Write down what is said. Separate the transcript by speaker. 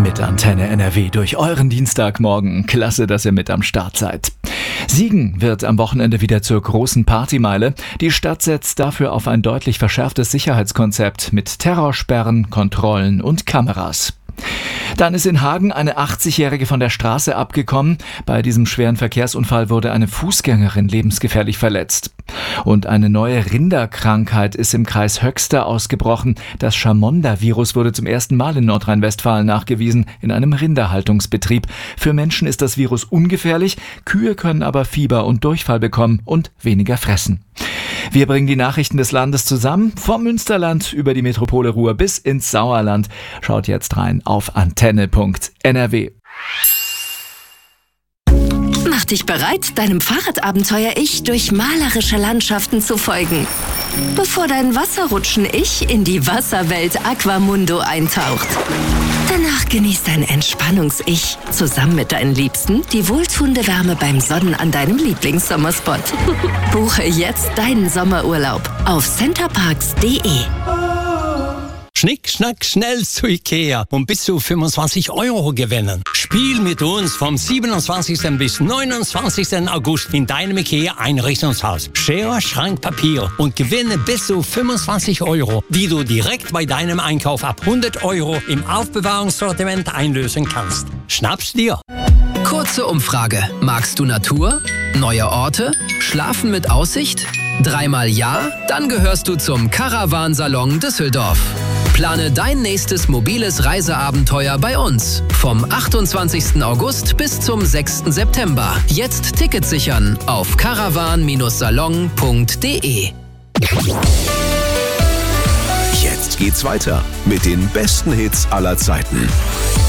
Speaker 1: mit Antenne NRW durch euren Dienstagmorgen. Klasse, dass ihr mit am Start seid. Siegen wird am Wochenende wieder zur großen Partymeile. Die Stadt setzt dafür auf ein deutlich verschärftes Sicherheitskonzept mit Terrorsperren, Kontrollen und Kameras. Dann ist in Hagen eine 80-Jährige von der Straße abgekommen. Bei diesem schweren Verkehrsunfall wurde eine Fußgängerin lebensgefährlich verletzt. Und eine neue Rinderkrankheit ist im Kreis Höxter ausgebrochen. Das Chamonda-Virus wurde zum ersten Mal in Nordrhein-Westfalen nachgewiesen, in einem Rinderhaltungsbetrieb. Für Menschen ist das Virus ungefährlich, Kühe können aber Fieber und Durchfall bekommen und weniger fressen. Wir bringen die Nachrichten des Landes zusammen, vom Münsterland über die Metropole Ruhr bis ins Sauerland. Schaut jetzt rein auf antenne.nrw.
Speaker 2: Mach dich bereit, deinem Fahrradabenteuer-Ich durch malerische Landschaften zu folgen, bevor dein Wasserrutschen-Ich in die Wasserwelt Aquamundo eintaucht. Danach genießt dein Entspannungs-Ich zusammen mit deinen Liebsten die wohltuende Wärme beim Sonnen an deinem Lieblingssommerspot. Buche jetzt deinen Sommerurlaub auf centerparks.de.
Speaker 3: Schnick, schnack, schnell zu Ikea und bis zu 25 € gewinnen. Spiel mit uns vom 27. bis 29. August in deinem Ikea-Einrichtungshaus. Schere, Schrank, Papier und gewinne bis zu 25 €, die du direkt bei deinem Einkauf ab 100 € im Aufbewahrungssortiment einlösen kannst. Schnapp's dir!
Speaker 4: Kurze Umfrage. Magst du Natur? Neue Orte? Schlafen mit Aussicht? 3-mal Ja? Dann gehörst du zum Caravansalon Düsseldorf. Plane dein nächstes mobiles Reiseabenteuer bei uns. Vom 28. August bis zum 6. September. Jetzt Tickets sichern auf caravan-salon.de.
Speaker 5: Jetzt geht's weiter mit den besten Hits aller Zeiten.